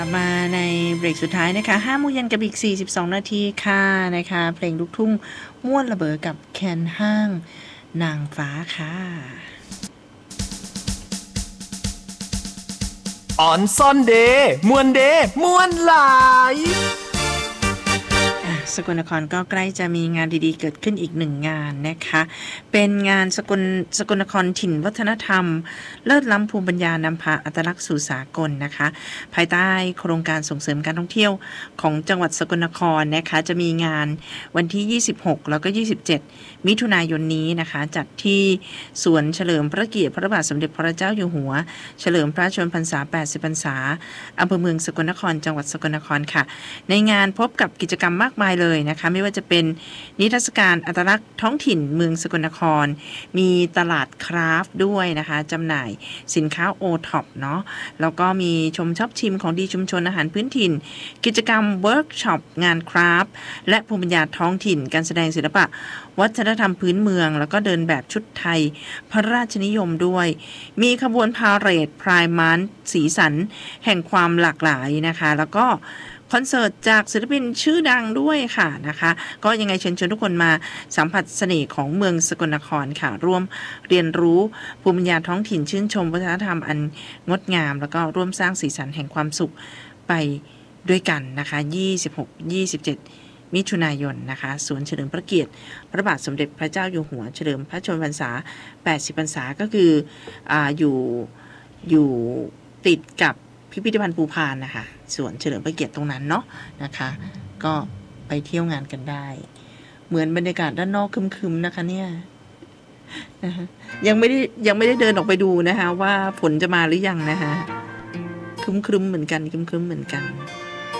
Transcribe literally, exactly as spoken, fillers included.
มาในเบรกสุดท้ายนะคะห้าโมงเย็นกับอีกสี่สิบสองนาทีค่ะนะคะเพลงลูกทุ่งม่วนระเบิดกับแคนห้างนางฟ้าค่ะออนซ่อนเดย์มวนเดย์มวนหลายสกลนครก็ใกล้จะมีงานดีๆเกิดขึ้นอีกหนึ่งงานนะคะเป็นงานสกลสกลนครถิ่นวัฒนธรรมเลิศล้ำภูมิปัญญานำพาอัตลักษณ์สู่สากลนะคะภายใต้โครงการส่งเสริมการท่องเที่ยวของจังหวัดสกลนครนะคะจะมีงานวันที่ยี่สิบหกแล้วก็ยี่สิบเจ็ดมิถุนายนนี้นะคะจัดที่สวนเฉลิมพระเกียรติพระบาทสมเด็จพระเจ้าอยู่หัวเฉลิมพระชนมพรรษาแปดสิบพรรษาอำเภอเมืองสกลนครจังหวัดสกลนครค่ะในงานพบกับกิจกรรมมากมายเลยนะคะไม่ว่าจะเป็นนิทรรศการอัตลักษณ์ท้องถิ่นเมืองสกลนครมีตลาดคราฟต์ด้วยนะคะจำหน่ายสินค้าโอท็อปเนาะแล้วก็มีชมช็อปชิมของดีชุมชนอาหารพื้นถิ่นกิจกรรมเวิร์กช็อปงานคราฟต์และภูมิปัญญาท้องถิ่นการแสดงศิลปะวัฒนธรรมพื้นเมืองแล้วก็เดินแบบชุดไทยพระราชนิยมด้วยมีขบวนพาเหรดพรายมันสีสันแห่งความหลากหลายนะคะแล้วก็คอนเสิร์ตจากศิลปินชื่อดังด้วยค่ะนะคะก็ยังไงเชิญชวนทุกคนมาสัมผัสเสน่ห์ของเมืองสกลนครค่ะร่วมเรียนรู้ภูมิปัญญาท้องถิ่นชื่นชมวัฒนธรรมอันงดงามแล้วก็ร่วมสร้างสีสันแห่งความสุขไปด้วยกันนะคะยี่สิบหก ยี่สิบเจ็ดมิถุนายนนะคะสวนเฉลิมพระเกียรติพระบาทสมเด็จพระเจ้าอยู่หัวเฉลิมพระชนมพรรษาแปดสิบพรรษาก็คืออ่าอยู่อยู่ติดกับพิพิธภัณฑ์ภูพานนะคะสวนเฉลิมพระเกียรติตรงนั้นเนาะนะคะก็ไปเที่ยวงานกันได้เหมือนบรรยากาศด้านนอกครึมๆนะคะเนี่ยนะคะยังไม่ได้ยังไม่ได้เดินออกไปดูนะคะว่าฝนจะมาหรือยังนะคะครึมๆเหมือนกันครึมๆเหมือนกัน